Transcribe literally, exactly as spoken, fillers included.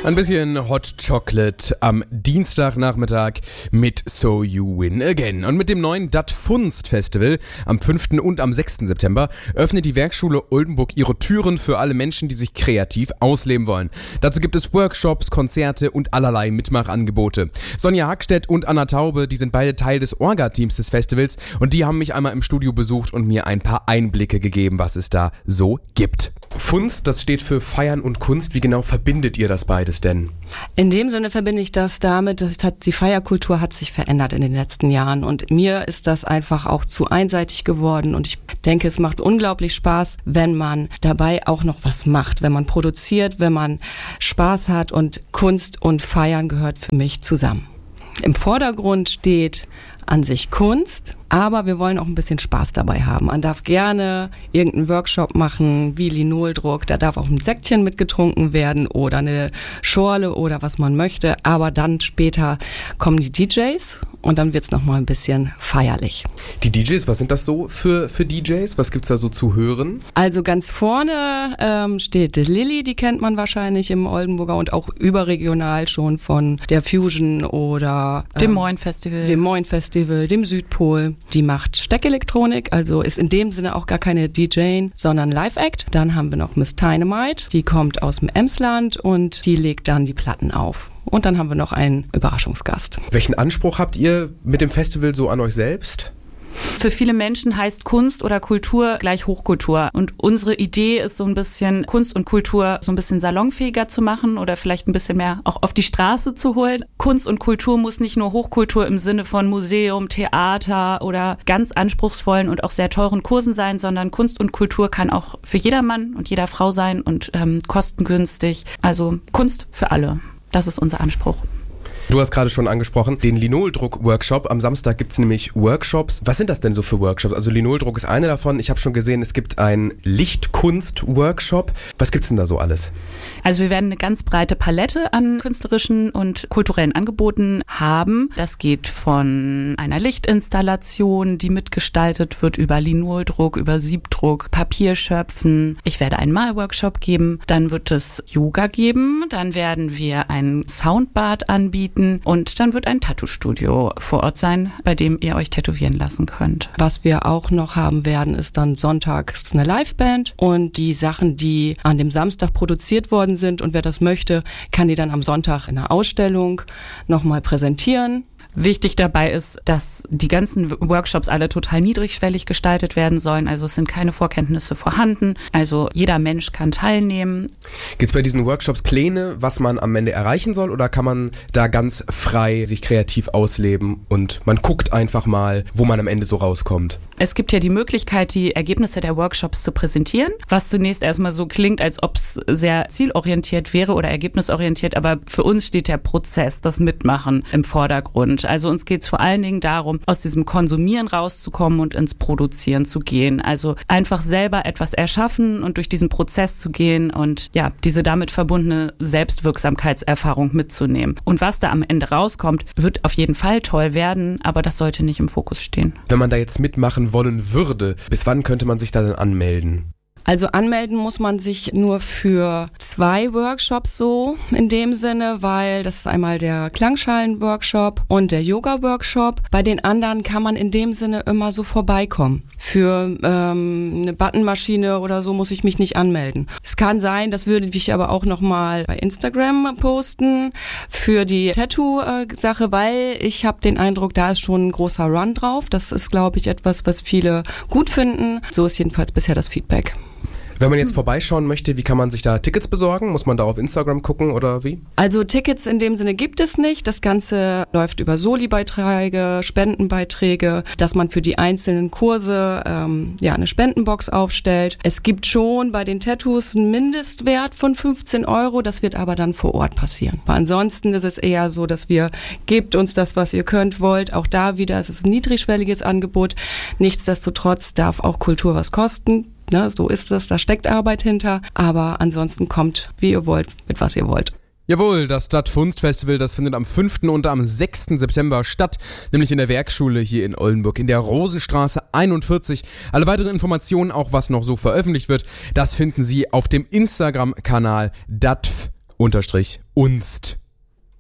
Ein bisschen Hot Chocolate am Dienstagnachmittag mit So You Win Again. Und mit dem neuen Dat Funst Festival am fünften und am sechsten September öffnet die Werkschule Oldenburg ihre Türen für alle Menschen, die sich kreativ ausleben wollen. Dazu gibt es Workshops, Konzerte und allerlei Mitmachangebote. Sonja Hackstedt und Anna Taube, die sind beide Teil des Orga-Teams des Festivals und die haben mich einmal im Studio besucht und mir ein paar Einblicke gegeben, was es da so gibt. Funst, das steht für Feiern und Kunst. Wie genau verbindet ihr das beides denn? In dem Sinne verbinde ich das damit, das hat, die Feierkultur hat sich verändert in den letzten Jahren und mir ist das einfach auch zu einseitig geworden und ich denke, es macht unglaublich Spaß, wenn man dabei auch noch was macht, wenn man produziert, wenn man Spaß hat und Kunst und Feiern gehört für mich zusammen. Im Vordergrund steht an sich Kunst, aber wir wollen auch ein bisschen Spaß dabei haben. Man darf gerne irgendeinen Workshop machen, wie Linoldruck, da darf auch ein Säckchen mitgetrunken werden oder eine Schorle oder was man möchte, aber dann später kommen die D Js und dann wird's noch mal ein bisschen feierlich. Die D Js, was sind das so für, für D Js? Was gibt's da so zu hören? Also ganz vorne ähm, steht Lilly, die kennt man wahrscheinlich im Oldenburger und auch überregional schon von der Fusion oder ähm, dem Moin Festival. Dem Moin Festival, dem Südpol. Die macht Steckelektronik, also ist in dem Sinne auch gar keine D J, sondern Live-Act. Dann haben wir noch Miss Dynamite, die kommt aus dem Emsland und die legt dann die Platten auf. Und dann haben wir noch einen Überraschungsgast. Welchen Anspruch habt ihr mit dem Festival so an euch selbst? Für viele Menschen heißt Kunst oder Kultur gleich Hochkultur. Und unsere Idee ist so ein bisschen, Kunst und Kultur so ein bisschen salonfähiger zu machen oder vielleicht ein bisschen mehr auch auf die Straße zu holen. Kunst und Kultur muss nicht nur Hochkultur im Sinne von Museum, Theater oder ganz anspruchsvollen und auch sehr teuren Kursen sein, sondern Kunst und Kultur kann auch für jedermann und jeder Frau sein und ähm, kostengünstig. Also Kunst für alle. Das ist unser Anspruch. Du hast gerade schon angesprochen, den Linoldruck-Workshop. Am Samstag gibt es nämlich Workshops. Was sind das denn so für Workshops? Also Linoldruck ist einer davon. Ich habe schon gesehen, es gibt einen Lichtkunst-Workshop. Was gibt's denn da so alles? Also wir werden eine ganz breite Palette an künstlerischen und kulturellen Angeboten haben. Das geht von einer Lichtinstallation, die mitgestaltet wird, über Linoldruck, über Siebdruck, Papierschöpfen. Ich werde einen Malworkshop geben. Dann wird es Yoga geben. Dann werden wir ein Soundbad anbieten. Und dann wird ein Tattoo-Studio vor Ort sein, bei dem ihr euch tätowieren lassen könnt. Was wir auch noch haben werden, ist dann sonntags eine Liveband und die Sachen, die an dem Samstag produziert worden sind und wer das möchte, kann die dann am Sonntag in einer Ausstellung nochmal präsentieren. Wichtig dabei ist, dass die ganzen Workshops alle total niedrigschwellig gestaltet werden sollen. Also es sind keine Vorkenntnisse vorhanden. Also jeder Mensch kann teilnehmen. Gibt es bei diesen Workshops Pläne, was man am Ende erreichen soll? Oder kann man da ganz frei sich kreativ ausleben und man guckt einfach mal, wo man am Ende so rauskommt? Es gibt ja die Möglichkeit, die Ergebnisse der Workshops zu präsentieren, was zunächst erstmal so klingt, als ob es sehr zielorientiert wäre oder ergebnisorientiert. Aber für uns steht der Prozess, das Mitmachen im Vordergrund. Also uns geht es vor allen Dingen darum, aus diesem Konsumieren rauszukommen und ins Produzieren zu gehen. Also einfach selber etwas erschaffen und durch diesen Prozess zu gehen und ja, diese damit verbundene Selbstwirksamkeitserfahrung mitzunehmen. Und was da am Ende rauskommt, wird auf jeden Fall toll werden, aber das sollte nicht im Fokus stehen. Wenn man da jetzt mitmachen wollen würde, bis wann könnte man sich da denn anmelden? Also anmelden muss man sich nur für zwei Workshops so in dem Sinne, weil das ist einmal der Klangschalen-Workshop und der Yoga-Workshop. Bei den anderen kann man in dem Sinne immer so vorbeikommen. Für ähm, eine Buttonmaschine oder so muss ich mich nicht anmelden. Es kann sein, das würde ich aber auch nochmal bei Instagram posten für die Tattoo-Sache, weil ich habe den Eindruck, da ist schon ein großer Run drauf. Das ist, glaube ich, etwas, was viele gut finden. So ist jedenfalls bisher das Feedback. Wenn man jetzt vorbeischauen möchte, wie kann man sich da Tickets besorgen? Muss man da auf Instagram gucken oder wie? Also Tickets in dem Sinne gibt es nicht. Das Ganze läuft über Soli-Beiträge, Spendenbeiträge, dass man für die einzelnen Kurse ähm, ja eine Spendenbox aufstellt. Es gibt schon bei den Tattoos einen Mindestwert von fünfzehn Euro. Das wird aber dann vor Ort passieren. Aber ansonsten ist es eher so, dass wir, gebt uns das, was ihr könnt, wollt. Auch da wieder, es ist ein niedrigschwelliges Angebot. Nichtsdestotrotz darf auch Kultur was kosten. Ne, so ist es, da steckt Arbeit hinter, aber ansonsten kommt, wie ihr wollt, mit was ihr wollt. Jawohl, das Dat Funst Festival, das findet am fünften und am sechsten September statt, nämlich in der Werkschule hier in Oldenburg, in der Rosenstraße einundvierzig. Alle weiteren Informationen, auch was noch so veröffentlicht wird, das finden Sie auf dem Instagram-Kanal datf unterstrich unst.